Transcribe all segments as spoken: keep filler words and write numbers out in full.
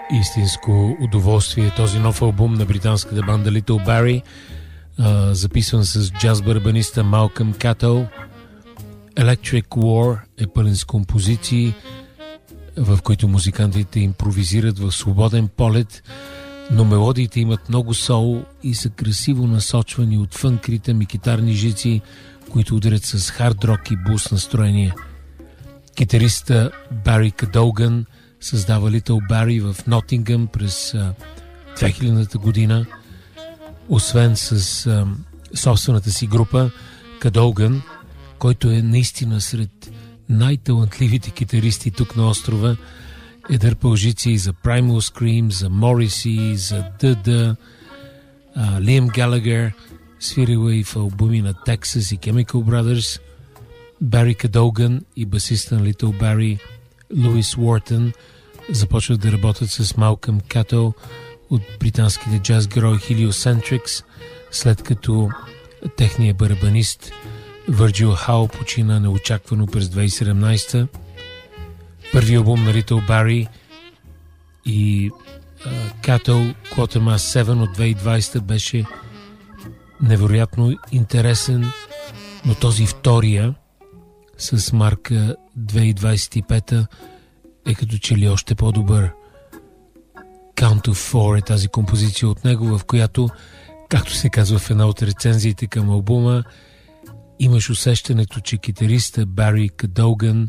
Истинско удоволствие този нов албум на британската банда Little Barrie, записан с джаз-барабаниста Малкъм Катъл. Electric War е пълен с композиции, в които музикантите импровизират в свободен полет, но мелодиите имат много соул и са красиво насочвани от фънк ритъм и китарни жици, които ударят с хард-рок и блус настроение. Китариста Бари Кадолган създава Little Barrie в Нотингъм през а, две хилядната година. Освен с а, собствената си група, Кадолган, който е наистина сред най-талантливите китаристи тук на острова, е дърпал жици и за Primal Scream, за Morrissey, за Дъда, Лиам Галагер, свирил и в албуми на Texas и Chemical Brothers. Бари Кадолган и басиста на Little Barrie Луис Уортън започват да работят с Малкъм Катъл от британските джаз герои Heliocentrics, след като техният барабанист Върджил Хао почина неочаквано през две хиляди и седемнадесета. Първият албум на Little Barrie и Cattle Quatermass седем от две хиляди и двадесета беше невероятно интересен, но този втория с марка две хиляди двадесет и пета е като че ли още по-добър. Count of Four е тази композиция от него, в която, както се казва в една от рецензиите към албума, имаш усещането, че китариста Бари Кадолган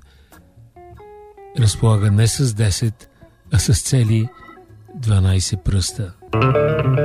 разполага не с десет, а с цели дванадесет пръста.